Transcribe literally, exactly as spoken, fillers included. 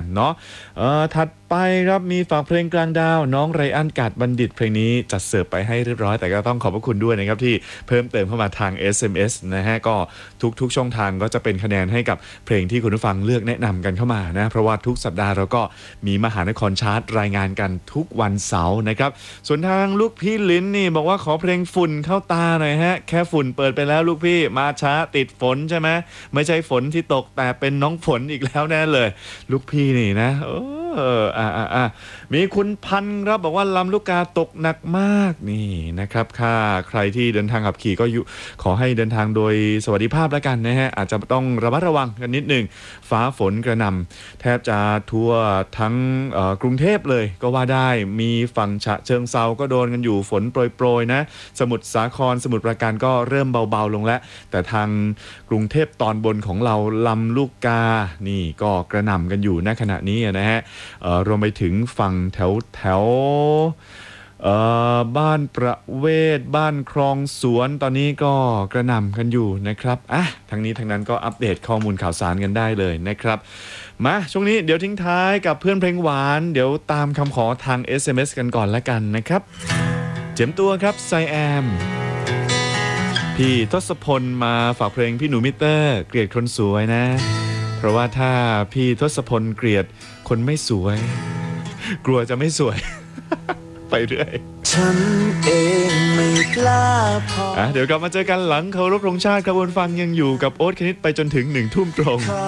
เนาะเอ่อถัดไปครับมีฝากเพลงกลางดาวน้องไรอันกาดบัณฑิตเพลงนี้จัดเสิร์ฟไปให้เรียบร้อยแต่ก็ต้องขอบพระคุณด้วยนะครับที่เพิ่มเติมเข้ามาทาง เอส เอ็ม เอส นะฮะก็ทุกๆช่องทางก็จะเป็นคะแนนให้กับเพลงที่คุณผู้ฟังเลือกแนะนำกันเข้ามานะเพราะว่าทุกสัปดาห์เราก็มีมหานครชาร์ตรายงานกันทุกวันเสาร์นะครับส่วนทางลูกพี่ลิ้นนี่บอกว่าขอเพลงฝุ่นเข้าตาหน่อยฮะแค่ฝุ่นเปิดไปแล้วลูกพี่มาช้าติดฝนใช่ไหมไม่ใช่ฝนที่ตกแต่เป็นน้องฝนอีกแล้วแน่เลยลูกพี่นี่นะเอออ่าอ่าอ่ามีคุณพันครับบอกว่าลำลูกกาตกหนักมากนี่นะครับค่าใครที่เดินทางขับขี่ก็อยู่ขอให้เดินทางโดยสวัสดิภาพแล้วกันนะฮะอาจจะต้องระมัดระวังกันนิดหนึ่งฟ้าฝนกระหน่ำแทบจะทั่วทั้งกรุงเทพเลยก็ว่าได้มีฝั่งฉะเชิงเซาก็โดนกันอยู่ฝนโปรยๆนะสมุทรสาครสมุทรปราการก็เริ่มเบาๆลงแล้วแต่ทางกรุงเทพตอนบนของเราลำลูกกานี่ก็กระหน่ำกันอยู่ณขณะนี้นะฮะรวมไปถึงฝั่งแถวแถวบ้านประเวศบ้านคลองสวนตอนนี้ก็กระหน่ำกันอยู่นะครับอ่ะทั้งนี้ทั้งนั้นก็อัปเดตข้อมูลข่าวสารกันได้เลยนะครับมาช่วงนี้เดี๋ยวทิ้งท้ายกับเพื่อนเพลงหวานเดี๋ยวตามคำขอทาง เอส เอ็ม เอส กันก่อนละกันนะครับเจ็มตัวครับไซแอมพี่ทศพลมาฝากเพลงพี่หนูมิเตอร์เกลียดคนสวยนะเพราะว่าถ้าพี่ทศพลเกลียดคนไม่สวยกลัวจะไม่สวย ไปเรื่อยฉันเองไม่กล้าพออ่ะเดี๋ยวกลับมาเจอกันหลังเคารพธงชาติครับคุณฟังยังอยู่กับโอ๊ตคณิตไปจนถึงหนึ่งทุ่มตรง